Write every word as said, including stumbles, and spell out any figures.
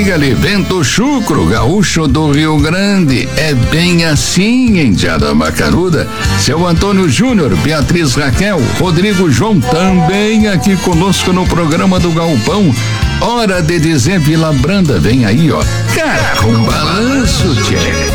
Diga-lhe, Bento Chucro, gaúcho do Rio Grande. É bem assim, enteada macaruda. Seu Antônio Júnior, Beatriz Raquel, Rodrigo João também aqui conosco no programa do Galpão. Hora de dizer Vila Branda, vem aí, ó. Cara com balanço, tchê.